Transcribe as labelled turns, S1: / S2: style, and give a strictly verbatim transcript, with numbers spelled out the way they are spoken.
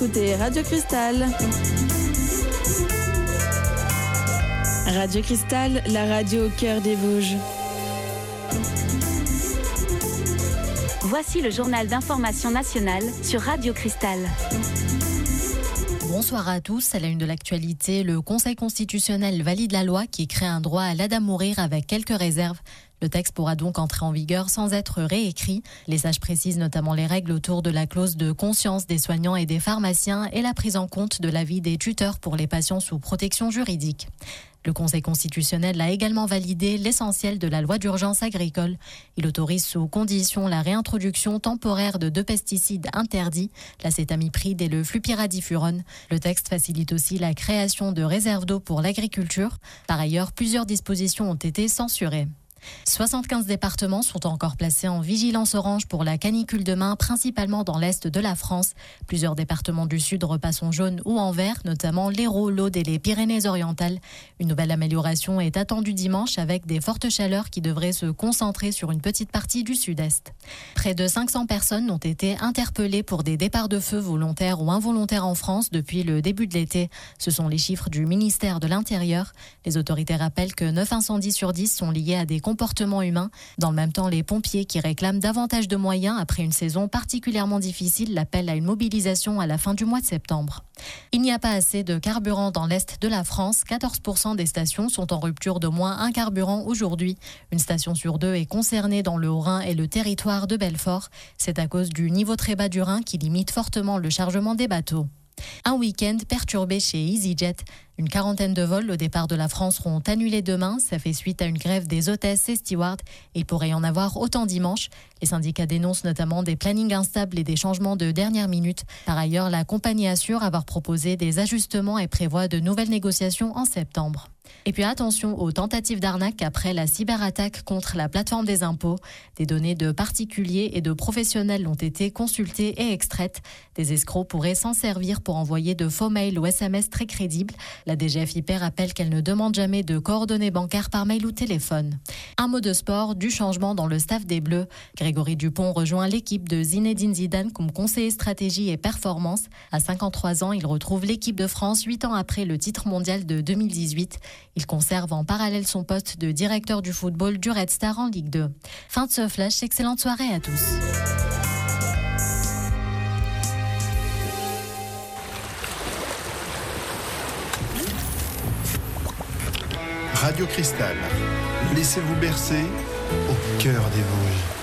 S1: Écoutez Radio Cristal. Radio Cristal, la radio au cœur des Vosges.
S2: Voici le journal d'information nationale sur Radio Cristal.
S3: Bonsoir à tous. À la une de l'actualité, le Conseil constitutionnel valide la loi qui crée un droit à l'aide à mourir avec quelques réserves. Le texte pourra donc entrer en vigueur sans être réécrit. Les sages précisent notamment les règles autour de la clause de conscience des soignants et des pharmaciens et la prise en compte de l'avis des tuteurs pour les patients sous protection juridique. Le Conseil constitutionnel a également validé l'essentiel de la loi d'urgence agricole. Il autorise sous condition la réintroduction temporaire de deux pesticides interdits, l'acétamipride et le flupiradifurone. Le texte facilite aussi la création de réserves d'eau pour l'agriculture. Par ailleurs, plusieurs dispositions ont été censurées. soixante-quinze départements sont encore placés en vigilance orange pour la canicule demain, principalement dans l'est de la France. Plusieurs départements du sud repassent en jaune ou en vert, notamment l'Hérault, l'Aude et les Pyrénées-Orientales. Une nouvelle amélioration est attendue dimanche avec des fortes chaleurs qui devraient se concentrer sur une petite partie du sud-est. Près de cinq cents personnes ont été interpellées pour des départs de feu volontaires ou involontaires en France depuis le début de l'été. Ce sont les chiffres du ministère de l'Intérieur. Les autorités rappellent que neuf incendies sur dix sont liés à des comportement humain. Dans le même temps, les pompiers qui réclament davantage de moyens après une saison particulièrement difficile l'appellent à une mobilisation à la fin du mois de septembre. Il n'y a pas assez de carburant dans l'est de la France. quatorze pour cent des stations sont en rupture d'au moins un carburant aujourd'hui. Une station sur deux est concernée dans le Haut-Rhin et le territoire de Belfort. C'est à cause du niveau très bas du Rhin qui limite fortement le chargement des bateaux. Un week-end perturbé chez EasyJet. Une quarantaine de vols au départ de la France seront annulés demain. Ça fait suite à une grève des hôtesses et stewards. Il pourrait y en avoir autant dimanche. Les syndicats dénoncent notamment des plannings instables et des changements de dernière minute. Par ailleurs, la compagnie assure avoir proposé des ajustements et prévoit de nouvelles négociations en septembre. Et puis attention aux tentatives d'arnaque après la cyberattaque contre la plateforme des impôts. Des données de particuliers et de professionnels ont été consultées et extraites. Des escrocs pourraient s'en servir pour envoyer de faux mails ou S M S très crédibles. La D G F I P rappelle qu'elle ne demande jamais de coordonnées bancaires par mail ou téléphone. Un mot de sport, du changement dans le staff des Bleus. Grégory Dupont rejoint l'équipe de Zinedine Zidane comme conseiller stratégie et performance. À cinquante-trois ans, il retrouve l'équipe de France huit ans après le titre mondial de deux mille dix-huit. Il conserve en parallèle son poste de directeur du football du Red Star en Ligue deux. Fin de ce flash, excellente soirée à tous.
S4: Radio Cristal, laissez-vous bercer au cœur des Vosges.